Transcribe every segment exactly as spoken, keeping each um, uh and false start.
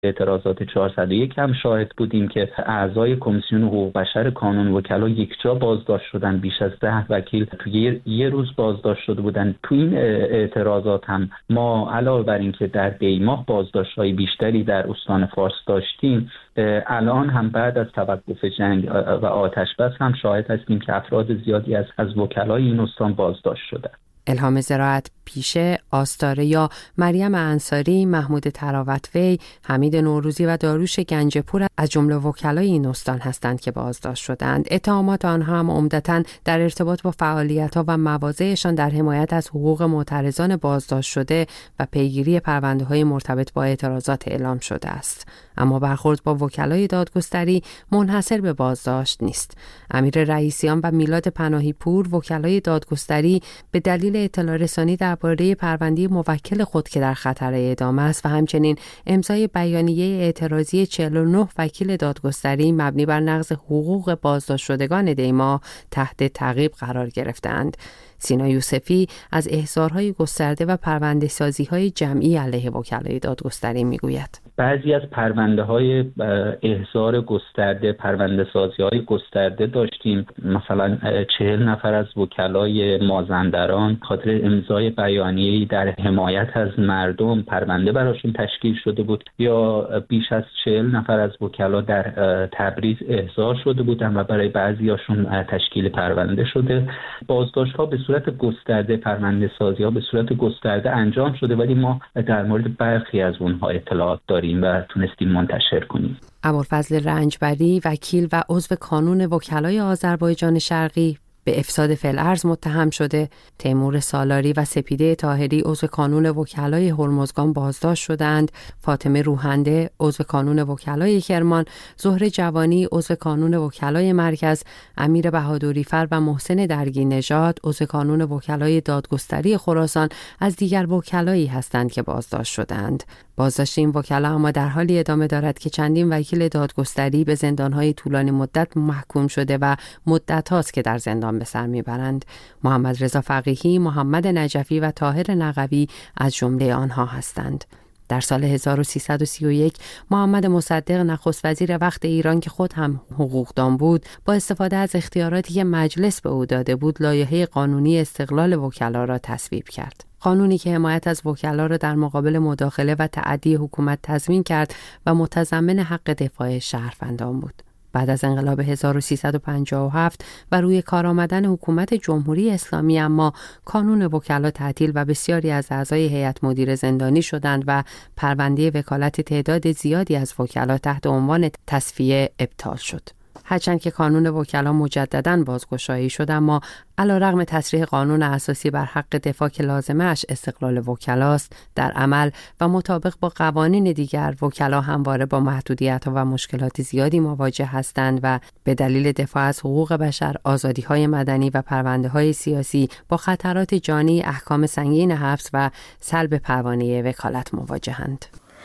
اعتراضات چهارصد و یک هم شاهد بودیم که اعضای کمیسیون حقوق بشر کانون وکلا یکجا بازداشت شدن. بیش از ده وکیل توی یه روز بازداشت شده بودن. تو این اعتراضات هم ما علاوه بر این که در دیماه بازداشت‌های بیشتری در استان فارس داشتیم، الان هم بعد از توقف جنگ و آتش بس هم شاهد هستیم که افراد زیادی از از وکلای این استان بازداشت شدن. الهام زراعت پیشه، آستاره یا مریم انصاری، محمود تراوت‌وی، حمید نوروزی و داروش گنجپور از جمله وکلای این استان هستند که بازداشت شدند. اتهامات آنها هم عمدتاً در ارتباط با فعالیت‌ها و مواضعشان در حمایت از حقوق معترضان بازداشت شده و پیگیری پرونده‌های مرتبط با اعتراضات اعلام شده است. اما برخورد با وکلای دادگستری منحصر به بازداشت نیست. امیر رئیسیان و میلاد پناهی پور، وکلای دادگستری، به دلیل اطلاع رسانی درباره پرونده موکل خود که در خطر اعدام است و همچنین امضای بیانیه اعتراضی چهل و نه وکیل دادگستری مبنی بر نقض حقوق بازداشت شدگان دیما تحت تعقیب قرار گرفتند. سینا یوسفی از احضارهای گسترده و پرونده سازی‌های جمعی علیه وکلای دادگستری میگوید. بعضی از پرونده های احضار گسترده، پرونده سازی های گسترده داشتیم. مثلا چهل نفر از وکلای مازندران خاطر امضای بیانیه‌ای در حمایت از مردم پرونده براشون تشکیل شده بود، یا بیش از چهل نفر از وکلا در تبریز احضار شده بودن و برای بعضیاشون تشکیل پرونده شده. بازداشت ها به صورت گسترده، پرونده سازی ها به صورت گسترده انجام شده، ولی ما در مورد برخی از اونها اطلاعات داریم و تونستیم منتشر کنیم. ابوالفضل رنجبری، وکیل و عضو کانون وکلای آذربایجان شرقی، به افساد فی‌الارض متهم شده. تیمور سالاری و سپیده طاهری، عضو کانون وکلای هرمزگان بازداشت شدند. فاطمه روحنده، عضو کانون وکلای کرمان، زهره جوانی، عضو کانون وکلای مرکز، امیر بهادری‌فر و محسن درگی نژاد، عضو کانون وکلای دادگستری خراسان از دیگر وکلایی هستند که بازداشت شدند. بازداشت این وکلا اما در حالی ادامه دارد که چندین وکیل دادگستری به زندان‌های طولانی مدت محکوم شده و مدت هاست که در زندان به سر میبرند. محمد رضا فقیهی، محمد نجفی و طاهر نقوی از جمله آنها هستند. در سال هزار و سیصد و سی و یک محمد مصدق، نخست وزیر وقت ایران که خود هم حقوقدان بود، با استفاده از اختیاراتی که مجلس به او داده بود، لایحه قانونی استقلال وکلا را تصویب کرد. قانونی که حمایت از وکلا را در مقابل مداخله و تعدی حکومت تضمین کرد و متضمن حق دفاع شهروندان بود. بعد از انقلاب هزار و سیصد و پنجاه و هفت و روی کار آمدن حکومت جمهوری اسلامی اما کانون وکلا تعطیل و بسیاری از اعضای هیئت مدیره زندانی شدند و پرونده وکالت تعداد زیادی از وکلا تحت عنوان تصفیه ابطال شد. هرچند که قانون وکلا مجدداً بازگشایی شد، اما علیرغم تصریح قانون اساسی بر حق دفاع که لازمش استقلال وکلاست، در عمل و مطابق با قوانین دیگر وکلا همواره با محدودیت‌ها و مشکلات زیادی مواجه هستند و به دلیل دفاع از حقوق بشر، آزادی‌های مدنی و پرونده‌های سیاسی با خطرات جانی، احکام سنگین حبس و سلب پروانه وکالت مواجهند.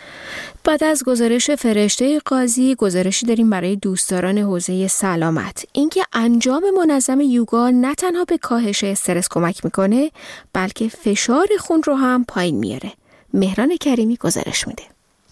بعد از گزارش فرشته قاضی، گزارشی داریم برای دوستداران حوزه سلامت. اینکه انجام منظم یوگا نه تنها به کاهش استرس کمک میکنه، بلکه فشار خون رو هم پایین میاره. مهران کریمی گزارش میده.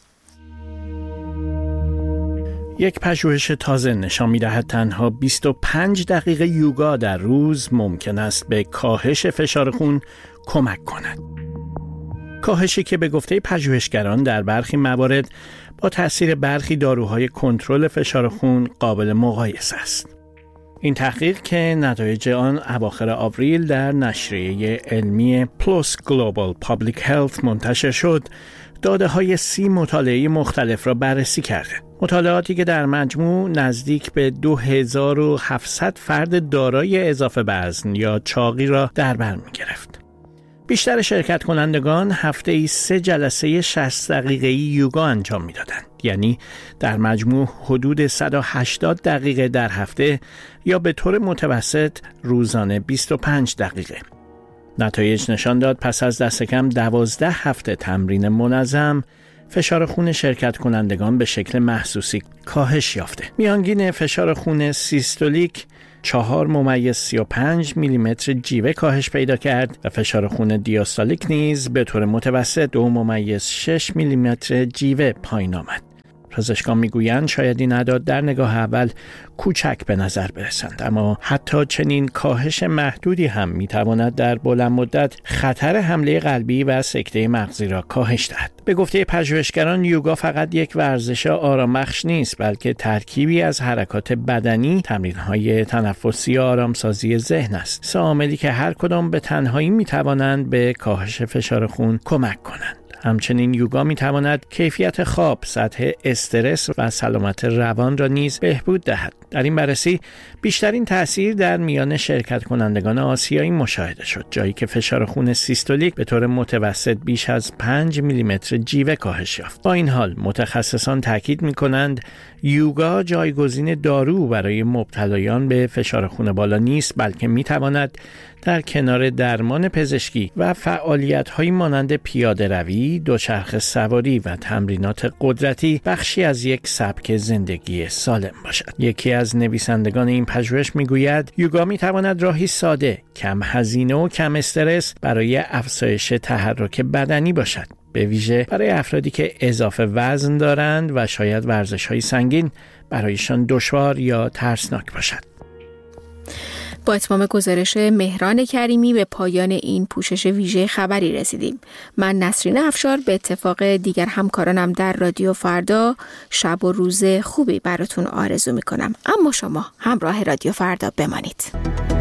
یک پژوهش تازه نشان می‌دهد تنها بیست و پنج دقیقه یوگا در روز ممکن است به کاهش فشار خون کمک کند. کاهشی که به گفته پژوهشگران در برخی موارد با تأثیر برخی داروهای کنترل فشار خون قابل مقایسه است. این تحقیق که نتایج آن اواخر آوریل در نشریه علمی پلوس گلوبال پابلیک هلت منتشر شد، داده های سی مطالعه مختلف را بررسی کرده. مطالعاتی که در مجموع نزدیک به دو هزار و هفتصد فرد دارای اضافه وزن یا چاقی را در بر می گرفت. بیشتر شرکت کنندگان هفته ای سه جلسه شصت دقیقه‌ای یوگا انجام می‌دادند، یعنی در مجموع حدود صد و هشتاد دقیقه در هفته یا به طور متوسط روزانه بیست و پنج دقیقه. نتایج نشان داد پس از دست کم دوازده هفته تمرین منظم، فشار خون شرکت کنندگان به شکل محسوسی کاهش یافته. میانگین فشار خون سیستولیک چهار ممیز سی و پنج میلیمتر جیوه کاهش پیدا کرد و فشار خون دیاستالیک نیز به طور متوسط دو ممیز شش میلیمتر جیوه پایین آمد. پزشکان میگویند شاید این اعداد در نگاه اول کوچک به نظر برسند، اما حتی چنین کاهش محدودی هم میتواند در بلند مدت خطر حمله قلبی و سکته مغزی را کاهش دهد. به گفته پژوهشگران یوگا فقط یک ورزش آرامبخش نیست، بلکه ترکیبی از حرکات بدنی، تمرین‌های تنفسی و آرامسازی ذهن است. سه عاملی که هر کدام به تنهایی میتوانند به کاهش فشار خون کمک کنند. همچنین یوگا می تواند کیفیت خواب، سطح استرس و سلامت روان را نیز بهبود دهد. در این بررسی بیشترین تأثیر در میان شرکت کنندگان آسیایی مشاهده شد، جایی که فشار خون سیستولیک به طور متوسط بیش از پنج میلیمتر جیوه کاهش یافت. با این حال متخصصان تاکید می کنند یوگا جایگزین دارو برای مبتلایان به فشار خون بالا نیست، بلکه می تواند در کنار درمان پزشکی و فعالیت‌هایی مانند پیاده روی، دوچرخه سواری و تمرینات قدرتی بخشی از یک سبک زندگی سالم باشد. یکی از نویسندگان این پژوهش میگوید یوگا میتواند راهی ساده، کم هزینه و کم استرس برای افزایش تحرک بدنی باشد، به ویژه برای افرادی که اضافه وزن دارند و شاید ورزش‌های سنگین برایشان دشوار یا ترسناک باشد. با اتمام گزارش مهران کریمی به پایان این پوشش ویژه خبری رسیدیم. من نسرین افشار به اتفاق دیگر همکارانم در رادیو فردا شب و روز خوبی براتون آرزو میکنم. اما شما همراه رادیو فردا بمانید.